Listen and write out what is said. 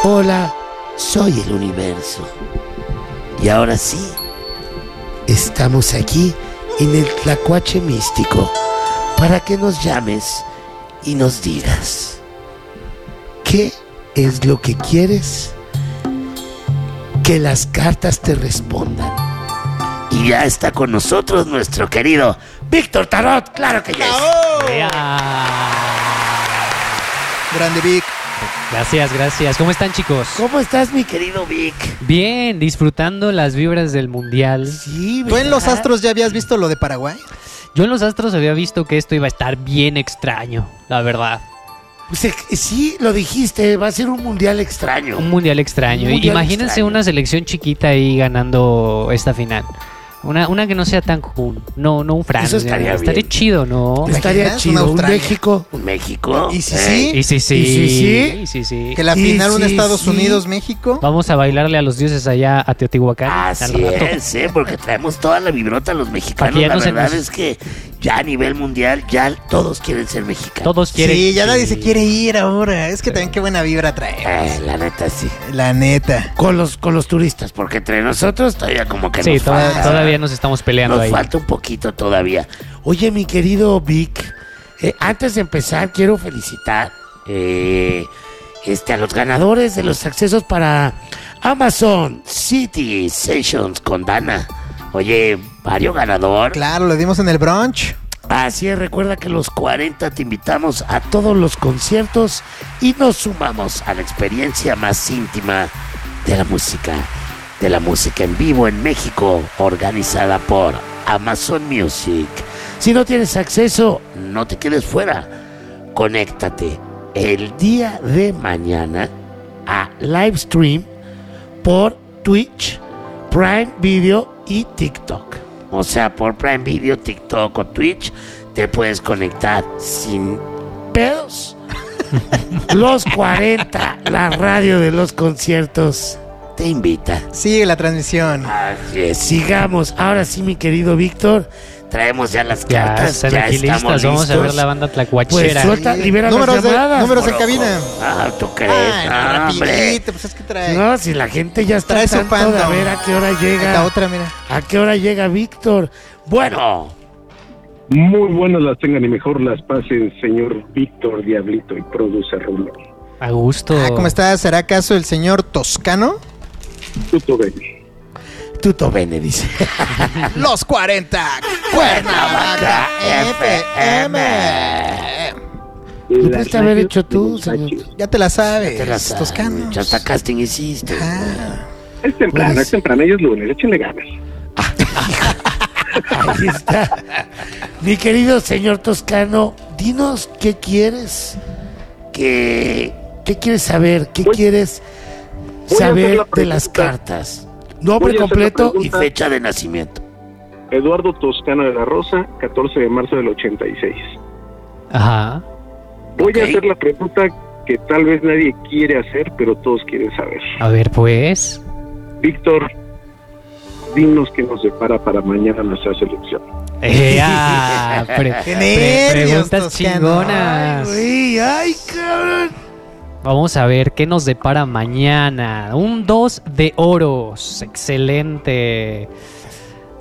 Hola, soy el universo. Y ahora sí, estamos aquí en el Tlacuache Místico para que nos llames y nos digas ¿qué es lo que quieres que las cartas te respondan? Y ya está con nosotros nuestro querido Víctor Tarot. ¡Claro que ya es! Grande Vic. Gracias. ¿Cómo están, chicos? ¿Cómo estás, mi querido Vic? Bien, disfrutando las vibras del mundial. Sí, ¿Tú en los Astros ya habías visto lo de Paraguay? Yo en los Astros había visto que esto iba a estar bien extraño, la verdad. Pues, sí, lo dijiste, va a ser un mundial extraño. Un mundial extraño. Un mundial Imagínense extraño. una selección chiquita ahí ganando esta final. Una que no sea tan común. No un Francia. Eso estaría bien. Chido, ¿no? Estaría imaginas? chido, Una un Australia. México. Un México. ¿Y si sí? Y sí, sí. ¿Y sí, sí? Y sí. Que la Y final un sí, Estados sí. Unidos-México. Vamos a bailarle a los dioses allá a Teotihuacán. Así al rato. es, porque traemos toda la vibrota a los mexicanos. Aquí ya La no se verdad nos- es que ya a nivel mundial, ya todos quieren ser mexicanos. Todos quieren. Sí, ya nadie se quiere ir ahora. Es que también qué buena vibra trae. La neta, sí. La neta. Con los turistas, porque entre nosotros todavía como que Sí, nos falta. todavía nos estamos peleando Nos ahí. falta un poquito todavía. Oye, mi querido Vic, antes de empezar, quiero felicitar a los ganadores de los accesos para Amazon City Sessions con Dana. Oye, varios ganador. Claro, lo dimos en el brunch. Así es, recuerda que los 40 te invitamos a todos los conciertos y nos sumamos a la experiencia más íntima de la música en vivo en México, organizada por Amazon Music. Si no tienes acceso, no te quedes fuera. Conéctate el día de mañana a Livestream por Twitch, Prime Video y TikTok. O sea, por Prime Video, TikTok o Twitch te puedes conectar sin pedos. Los 40, la radio de los conciertos, te invita. Sigue la transmisión. Así es, sigamos. Ahora sí, mi querido Víctor, traemos ya las Ya cartas. están Ya aquí estamos listas. Vamos a listos. ver la banda Pues tlacuachera. suelta, libera Números las llamadas. números en moroco. cabina. ¿Tú crees? Ah, hombre. rapidito, pues es que trae. No, si la gente ya está Trae su tanto de fandom. a ver a qué hora La llega. otra, mira. ¿A qué hora llega Víctor? Bueno, Muy buenas las tengan y mejor las pasen, señor Víctor Diablito y producer Rulo. A gusto. ¿Cómo estás? ¿Será acaso el señor Toscano? Tuto ven. Tuto Bene dice. Los 40. Cuernavaca FM. ¿Qué pudiste haber hecho tú, señor? Ya te la sabes. Te la sabes, Toscano. ya hasta casting hiciste. Ah. Es temprano, Pues- es temprano, ellos lunes, échenle ganas. Ahí está. Mi querido señor Toscano, dinos qué quieres. ¿Qué quieres saber? ¿Qué quieres voy a hacer saber la de las pregunta. cartas? Nombre Voy a hacer la completo y pregunta. fecha de nacimiento. Eduardo Toscano de la Rosa, 14 de marzo del 86. Ajá. Voy Ok. a hacer la pregunta que tal vez nadie quiere hacer, pero todos quieren saber. A ver, pues. Víctor, dinos qué nos depara para mañana nuestra selección. ¡Qué nervios, Preguntas Toscano! chingonas. Ay, cabrón. Vamos a ver qué nos depara mañana. Un 2 de oros. Excelente.